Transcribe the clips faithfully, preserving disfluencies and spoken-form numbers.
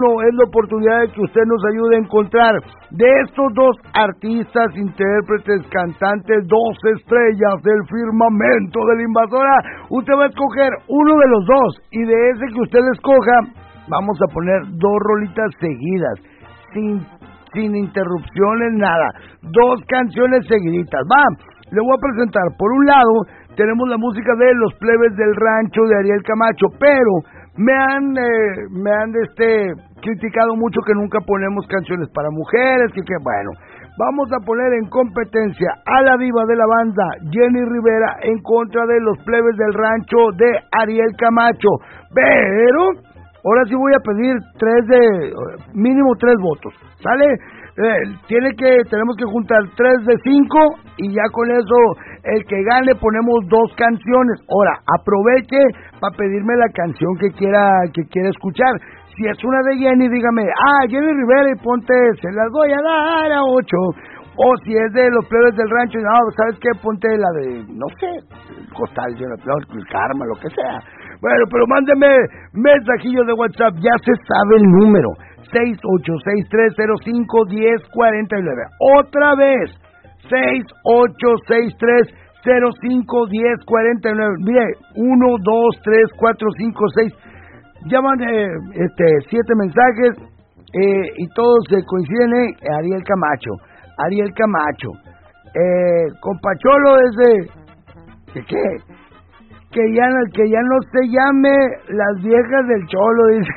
Es la oportunidad de que usted nos ayude a encontrar de estos dos artistas, intérpretes, cantantes, dos estrellas del firmamento de la invasora. Usted va a escoger uno de los dos y de ese que usted escoja vamos a poner dos rolitas seguidas, sin, sin interrupciones, nada. Dos canciones seguiditas. Va, le voy a presentar. Por un lado, tenemos la música de Los Plebes del Rancho de Ariel Camacho, pero me han eh, me han este criticado mucho que nunca ponemos canciones para mujeres, que que bueno, vamos a poner en competencia a la diva de la banda Jenny Rivera en contra de Los Plebes del Rancho de Ariel Camacho, pero ahora sí voy a pedir tres de mínimo tres votos, ¿sale? Eh, tiene que tenemos que juntar tres de cinco y ya con eso el que gane ponemos dos canciones. Ahora aproveche para pedirme la canción que quiera que quiera escuchar. Si es una de Jenny, dígame, ah, Jenny Rivera y ponte, se las voy a dar a ocho. O si es de Los Plebes del Rancho, no, ¿sabes qué? Ponte la de, no sé, Costal, el Karma, lo que sea. Bueno, pero mándeme mensajillos de WhatsApp, ya se sabe el número, seis ocho seis tres cero cinco uno cero cuatro nueve. Otra vez, seis ocho seis tres cero cinco uno cero cuatro nueve. Mire, uno, dos, tres, cuatro, cinco, seis. Llaman eh, este, siete mensajes eh, y todos se coinciden en Ariel Camacho. Ariel Camacho. Eh, Compacholo es de... ¿De qué? Que ya, que ya no se llame Las Viejas del Cholo, dice.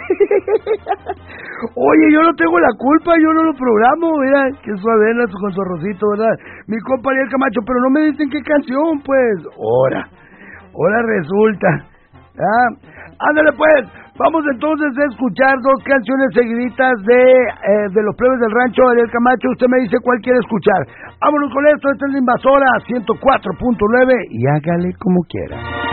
Oye, yo no tengo la culpa, yo no lo programo, mira, que suavena con su arrocito, ¿verdad? Mi compa Ariel Camacho, pero no me dicen qué canción, pues. Ahora, ahora resulta. ¿Ah? Ándale pues, vamos entonces a escuchar dos canciones seguiditas de, eh, de Los Plebes del Rancho de Ariel Camacho. Usted me dice cuál quiere escuchar. Vámonos con esto, esta es la invasora ciento cuatro punto nueve y hágale como quiera.